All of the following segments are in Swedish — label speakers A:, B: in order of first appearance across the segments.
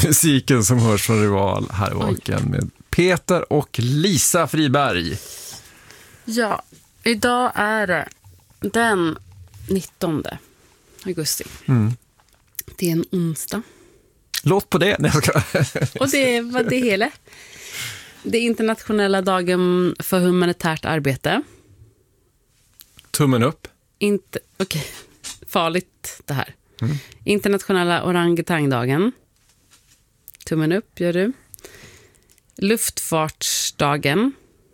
A: Musiken som hörs från Rival här i Vaken med Peter och Lisa Friberg.
B: Ja, idag är det den 19 augusti. Det är en onsdag.
A: Låt på det.
B: Och det var det hela. Det är internationella dagen för humanitärt arbete.
A: Tummen upp.
B: Okej, farligt det här. Internationella orangutangdagen. Tummen upp, gör du. Luftfartsdagen.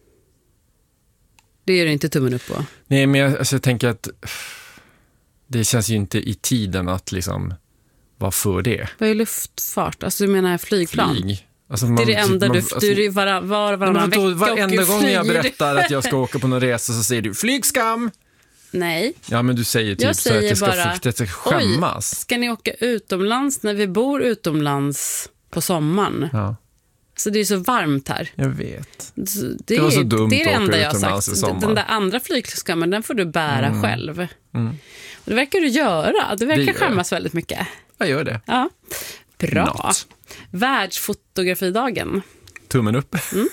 B: Det gör du inte tummen upp på.
A: Nej, men jag tänker att det känns ju inte i tiden att liksom vara för det.
B: Vad är luftfart? Alltså du menar flygplan?
A: Flyg. Alltså
B: det är det enda du varannan vecka.
A: Varenda gång jag berättar att jag ska åka på någon resa så säger du flygskam.
B: Nej.
A: Ja, men du säger typ så att jag ska skämmas.
B: Ska ni åka utomlands när vi bor utomlands på sommaren?
A: Ja.
B: Så det är så varmt här.
A: Jag vet.
B: Det var så dumt
A: det är det
B: enda jag
A: har sagt.
B: Den där andra flygskammen, den får du bära själv. Och det verkar du göra. Du verkar skämmas väldigt mycket.
A: Jag gör det.
B: Ja. Bra. Världsfotografidagen.
A: Tummen upp.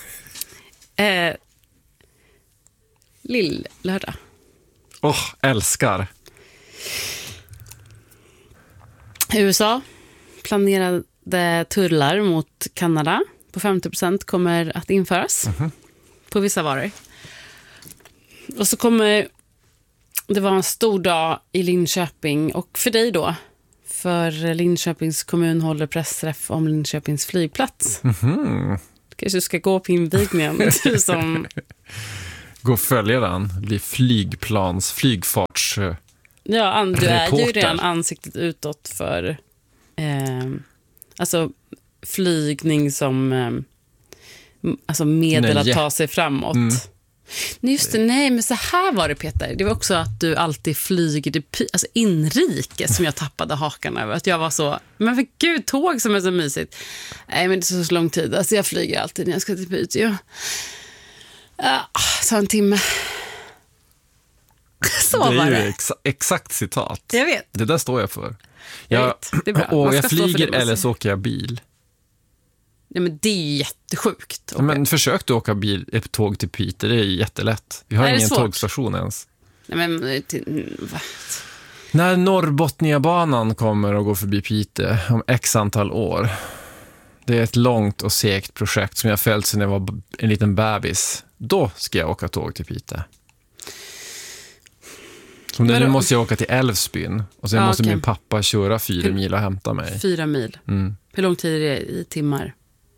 B: Lill-lördag.
A: Älskar.
B: USA planerade tullar mot Kanada på 50% kommer att införas på vissa varor. Och så kommer det vara en stor dag i Linköping och för dig då. För Linköpings kommun håller pressträff om Linköpings flygplats. Kanske du ska gå på invigningen. Som...
A: Gå och följa den. Bli flygfarts...
B: Ja, du är ju
A: reporter.
B: redan ansiktet utåt för alltså flygning som alltså medel att ta sig framåt. Nej, just det, nej, men så här var det, Peter. Det var också att du alltid flyger alltså inrikes som jag tappade hakan över. Att jag var så, men för gud, tåg som är så mysigt. Nej, men det är så lång tid. Alltså jag flyger alltid när jag ska till Piteå. Ta en timme. Så
A: det är
B: var
A: ju exakt citat.
B: Jag vet.
A: Det där står jag för.
B: Jag vet. Det är bra.
A: Och jag flyger eller så åker jag bil.
B: Nej, men det är jättesjukt.
A: Okay. Men försök du åka ett tåg till Piteå, det är jättelätt. Vi har ingen tågstation ens.
B: Nej, men
A: när Norrbotniabanan kommer och går förbi Piteå om x antal år. Det är ett långt och segt projekt som jag följt sedan jag var en liten bebis. Då ska jag åka tåg till Piteå. Som nu måste jag åka till Älvsbyn och sen måste min pappa köra 4 mil och hämta mig.
B: 4 mil? Hur lång tid är det i timmar?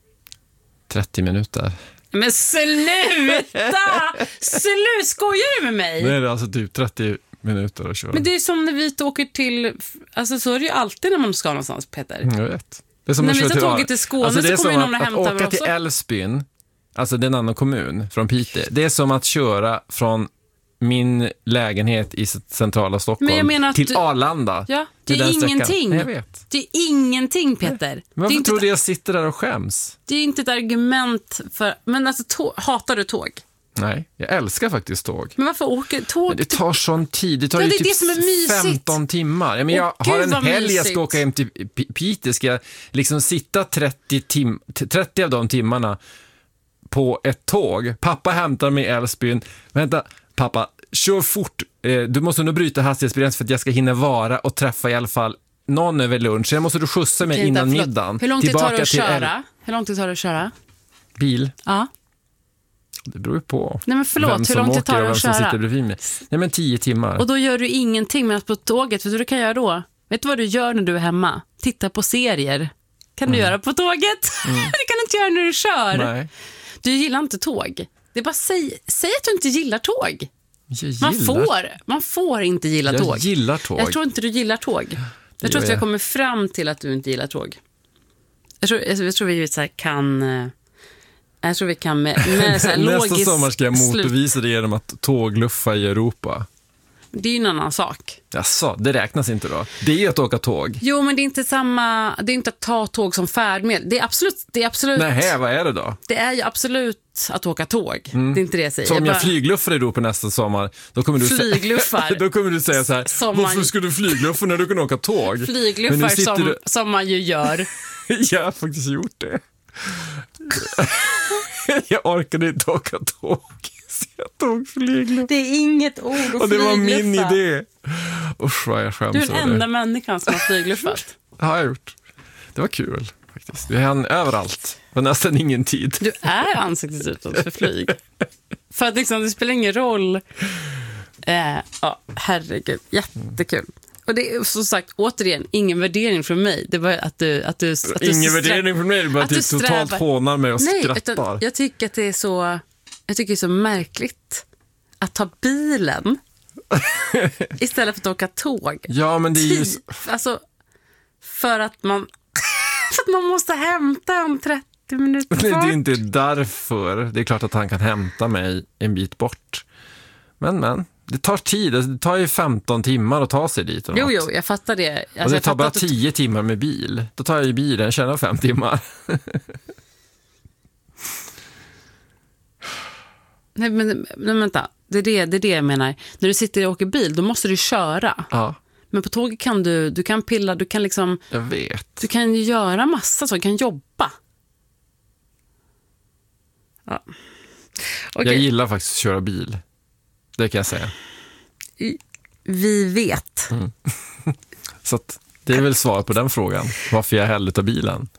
B: 30
A: minuter.
B: Men sluta! Skojar du med mig?
A: Nej, det är alltså typ 30 minuter att köra.
B: Men det är som när vi åker till... Alltså så är det ju alltid när man ska någonstans, Peter.
A: Jag vet. Det är som
B: när vi tar tåget till Skåne alltså, så kommer någon att hämta mig också.
A: Att åka till Älvsbyn, alltså det är en annan kommun från Piteå. Det är som att köra från min lägenhet i centrala Stockholm till Arlanda.
B: Ja, det är ingenting.
A: Nej, jag vet.
B: Det är ingenting, Peter.
A: Varför tror du jag sitter där och skäms?
B: Det är inte ett argument för... Men alltså, hatar du tåg?
A: Nej, jag älskar faktiskt tåg.
B: Men varför åker tåg?
A: Men det tar sån tid. Det tar ju typ 15 timmar. Men jag har en helg jag ska åka hem till Piteå. Ska jag liksom sitta 30 av de timmarna på ett tåg. Pappa hämtar mig i Älvsbyn. Vänta, pappa, kör fort. Du måste nog bryta hastighetsbegränsningen för att jag ska hinna vara och träffa i alla fall någon över lunch. Sen måste du skjutsa mig innan middagen.
B: Hur långt tid tar det att köra? Hur långt tid tar det att köra?
A: Bil?
B: Ja.
A: Det beror ju på.
B: Nej, men förlåt, hur långt tid tar det att köra?
A: Nej, men 10 timmar.
B: Och då gör du ingenting med att på tåget. Vet du vad du kan göra då? Vet du vad du gör när du är hemma? Titta på serier. Kan du göra på tåget? Det kan du inte göra när du kör.
A: Nej.
B: Du gillar inte tåg. Det är bara säg att du inte gillar tåg. Man får inte gilla tåg.
A: Jag gillar tåg.
B: Jag tror inte du gillar tåg. Jag tror att jag kommer fram till att du inte gillar tåg. Jag tror vi så här kan... Jag tror vi kan med så här logisk...
A: Nästa sommar ska jag motbevisa det genom att tågluffa i Europa.
B: Det är ju en annan sak.
A: Jaså, det räknas inte då? Det är ju att åka tåg.
B: Jo, men det är inte samma... Det är inte att ta tåg som färdmedel. Det är absolut...
A: Nej, vad är det då?
B: Det är ju absolut att åka tåg. Det är inte det jag säger.
A: Så om jag flygluffar i Europa nästa sommar, då kommer du då kommer du säga så här, varför ska du flygluffa när du kan åka tåg?
B: Flygluffar som man ju gör.
A: Jag har faktiskt gjort det. Jag orkade inte åka tåg. Så jag tog flygluft.
B: Det är inget ord att flygluffa.
A: Och det var min idé. Usch vad jag skäms.
B: Du är den enda människan som har flygluffat.
A: Det har jag gjort. Det var kul faktiskt. Vi hann överallt. Det var nästan ingen tid.
B: Du är ansiktet utåt för flyg. För att liksom, det spelar ingen roll. Herregud, jättekul. Och det är som sagt, återigen, ingen värdering från mig. Det var att du
A: ingen värdering från mig, det var att du totalt hånar mig och skrattar.
B: Utan jag tycker att det är så... Jag tycker det är så märkligt att ta bilen istället för att åka tåg.
A: Ja, men det är ju...
B: Alltså, för att man måste hämta om 30 minuter.
A: Det är inte därför. Det är klart att han kan hämta mig en bit bort. Men, det tar tid. Det tar ju 15 timmar att ta sig dit.
B: Jo, jag fattar det. Alltså,
A: och det tar bara 10 timmar med bil. Då tar jag ju bilen, tjänar 5 timmar.
B: Nej, men vänta. Det är det jag menar. När du sitter och åker bil, då måste du köra.
A: Ja.
B: Men på tåget kan du kan pilla, du kan liksom...
A: Jag vet.
B: Du kan ju göra massa så, du kan jobba. Ja. Okay.
A: Jag gillar faktiskt att köra bil. Det kan jag säga.
B: Vi vet.
A: Så att det är väl svar på den frågan. Varför jag hellre tar bilen.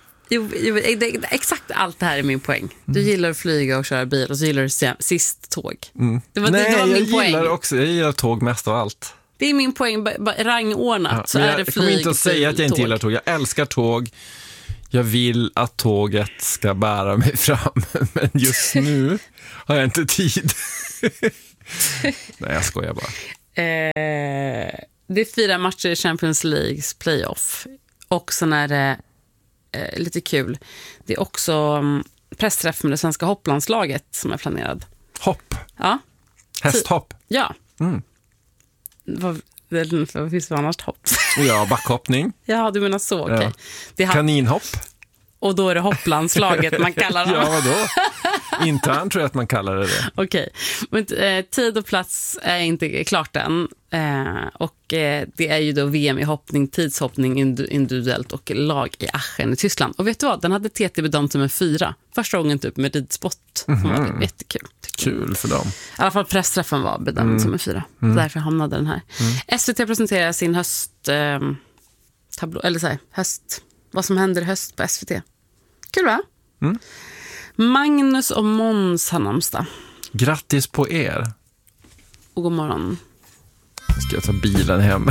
B: Exakt allt det här är min poäng. Du gillar att flyga och köra bil och så gillar du sist tåg. Det var min poäng.
A: Jag gillar tåg mest av allt.
B: Det är min poäng, rangordnat. Så är det flyg,
A: jag kommer inte att säga att jag inte gillar tåg. Jag älskar tåg. Jag vill att tåget ska bära mig fram. Men just nu har jag inte tid. Nej, jag skojar bara.
B: Det är 4 matcher i Champions Leagues playoff. Och sen är det lite kul. Det är också pressträff med det svenska hopplandslaget som är planerad.
A: Hopp?
B: Ja.
A: Hästhopp?
B: Ja. Vad finns det annars hopp?
A: Ja, backhoppning.
B: Ja, du menar så, okej.
A: Ja. Kaninhopp.
B: Och då är det hopplandslaget man kallar det.
A: Ja, vadå? Intern tror jag att man kallar det.
B: Okej. Men tid och plats är inte klart än. Och det är ju då VM i hoppning, tidshoppning individuellt och lag i Aachen i Tyskland. Och vet du vad? Den hade TT bedömt som en 4. Första gången typ med ridspott. Som var jättekul.
A: Kul för dem.
B: I alla fall pressträffen var bedömd som en 4. Därför hamnade den här. SVT presenterar sin hösttablå, eller så här, vad som händer i höst på SVT. Kul, va? Magnus och Måns har namnsdag.
A: Grattis på er.
B: Och god morgon.
A: Ska jag ta bilen hem?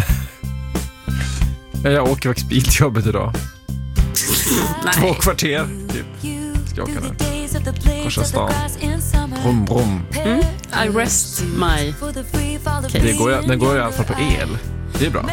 A: Jag åker faktiskt bil till jobbet idag. 2 kvarter typ. Ska jag åka där. Korsa stan. Brum, brum.
B: I rest my case.
A: Den går i alla fall på el. Det är bra.